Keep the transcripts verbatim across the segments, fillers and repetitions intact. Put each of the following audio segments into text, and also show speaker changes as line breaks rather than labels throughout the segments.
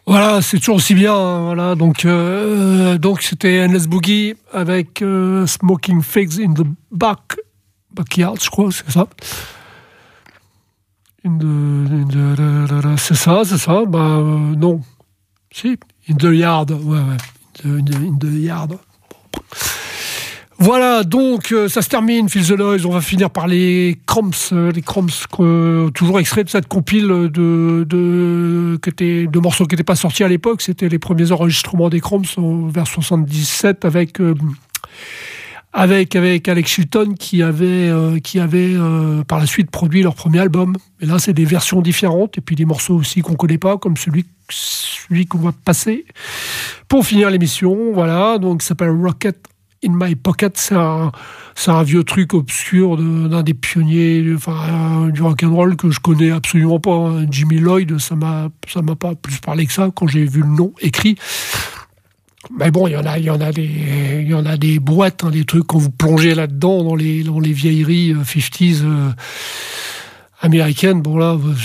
Voilà, c'est toujours aussi bien. Hein, voilà, donc euh, donc c'était Endless Boogie avec euh, Smoking Figs in the Back Backyard, je crois, c'est ça. In the, in the, the, the, c'est ça, c'est ça. Bah euh, non, si, in the yard, ouais, ouais, in the, in the yard. Voilà, donc euh, ça se termine, Feel the Noise. On va finir par les Cramps, euh, les Cramps, euh, toujours extraits de cette compile de de, qui était, de morceaux qui n'étaient pas sortis à l'époque. C'était les premiers enregistrements des Cramps euh, vers soixante-dix-sept avec euh, avec avec Alex Chilton qui avait euh, qui avait euh, par la suite produit leur premier album. Et là, c'est des versions différentes et puis des morceaux aussi qu'on connaît pas, comme celui celui qu'on va passer pour finir l'émission. Voilà, donc ça s'appelle Rocket in My Pocket. C'est un, c'est un vieux truc obscur de, d'un des pionniers, enfin, du rock'n'roll que je connais absolument pas. Hein. Jimmy Lloyd, ça m'a, ça m'a pas plus parlé que ça quand j'ai vu le nom écrit. Mais bon, il y en a, il y en a des, il y en a des boîtes, hein, des trucs quand vous plongez là-dedans dans les, dans les vieilleries euh, cinquantaines euh, américaine, bon là, vous,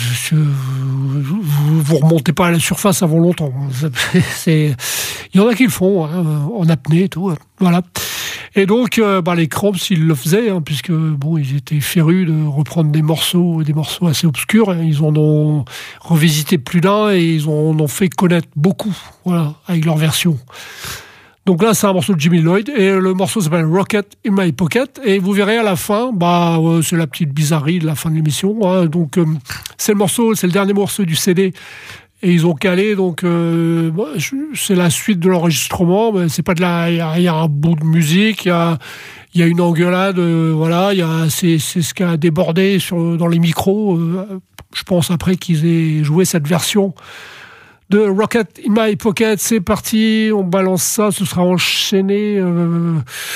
vous, vous remontez pas à la surface avant longtemps. C'est, il y en a qui le font, hein, en apnée et tout. Voilà. Et donc, euh, bah, les Cramps, ils le faisaient, hein, puisque bon, ils étaient férus de reprendre des morceaux, des morceaux assez obscurs. Hein, ils en ont revisité plus d'un et ils en ont fait connaître beaucoup, voilà, avec leur version. Donc là, c'est un morceau de Jimmy Lloyd et le morceau s'appelle Rocket in My Pocket et vous verrez à la fin, bah euh, c'est la petite bizarrerie de la fin de l'émission. Hein, donc euh, c'est le morceau, c'est le dernier morceau du C D et ils ont calé. Donc euh, bah, c'est la suite de l'enregistrement. Mais c'est pas de la, il y a, y a un bout de musique, il y a il y a une engueulade, euh, voilà, il y a c'est c'est ce qui a débordé sur dans les micros. Euh, je pense après qu'ils aient joué cette version de Rocket in My Pocket. C'est parti, on balance ça, ce sera enchaîné euh,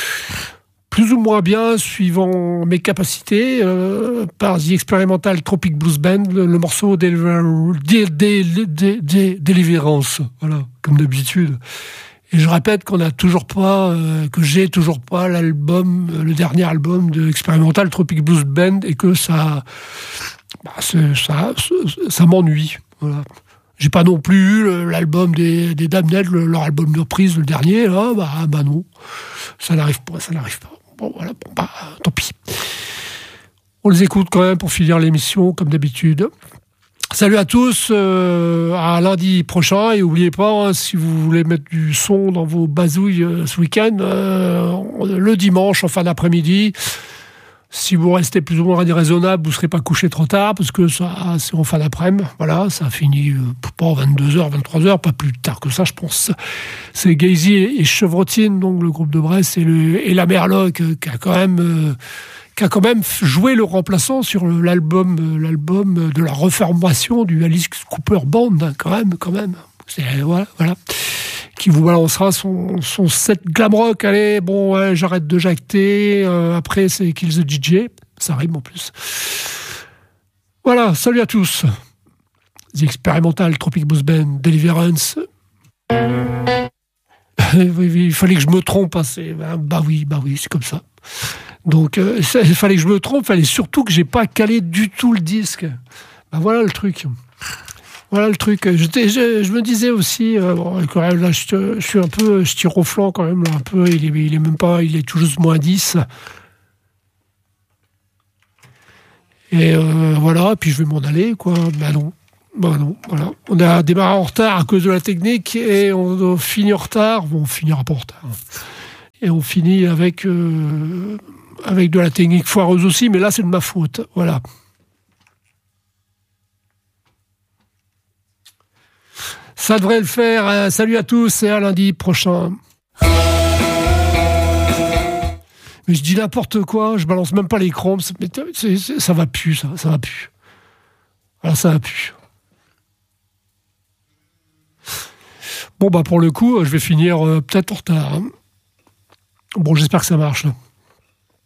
plus ou moins bien suivant mes capacités euh, par The Experimental Tropic Blues Band, le, le morceau Deliver, de, de, de, de, Deliverance, voilà, comme d'habitude. Et je répète qu'on n'a toujours pas, euh, que j'ai toujours pas l'album, le dernier album de Experimental Tropic Blues Band et que ça, bah, c'est, ça, ça, ça m'ennuie, voilà. J'ai pas non plus eu l'album des, des Damned, leur album de reprise, le dernier, là, bah, bah non. Ça n'arrive pas, ça n'arrive pas. Bon, voilà, bon, bah, tant pis. On les écoute quand même pour finir l'émission, comme d'habitude. Salut à tous, euh, à lundi prochain, et n'oubliez pas, hein, si vous voulez mettre du son dans vos bazouilles euh, ce week-end, euh, le dimanche, en fin d'après-midi, si vous restez plus ou moins raisonnable, vous ne serez pas couché trop tard, parce que ça, c'est en fin d'après-midi. Voilà, ça finit euh, pas vingt-deux heures, vingt-trois heures, pas plus tard que ça, je pense. C'est Gazy et Chevrotine, donc le groupe de Brest, et, le, et la Merloc, euh, qui a quand même... Euh, qui a quand même joué le remplaçant sur l'album, euh, l'album de la reformation du Alice Cooper Band, hein, quand même, quand même. C'est, voilà, voilà. Qui vous balancera son, son set glam rock. Allez, bon, ouais, j'arrête de jacter. Euh, après, c'est Kill the D J. Ça rime en plus. Voilà, salut à tous. The Experimental Tropic Blues Band, Deliverance. Il fallait que je me trompe. Hein, c'est, bah oui, bah oui, c'est comme ça. Donc, euh, il fallait que je me trompe. Il fallait surtout que j'ai pas calé du tout le disque. Bah voilà le truc. Voilà le truc. Je, je, je me disais aussi, euh, bon, quand même, là, je, je suis un peu, je tire au flanc quand même, là, un peu. Il est, il est même pas, il est tout juste moins dix. Et euh, voilà, puis je vais m'en aller, quoi. Ben non, ben non, voilà. On a démarré en retard à cause de la technique et on, on finit en retard. Bon, on finira pas en retard. Et on finit avec, euh, avec de la technique foireuse aussi, mais là, c'est de ma faute. Voilà. Ça devrait le faire. Euh, salut à tous et à lundi prochain. Mais je dis n'importe quoi, je balance même pas les Cramps. Mais c'est, c'est, ça va plus, ça, ça va plus. Voilà, ça va plus. Bon, bah pour le coup, je vais finir euh, peut-être en retard. Hein. Bon, j'espère que ça marche. Là.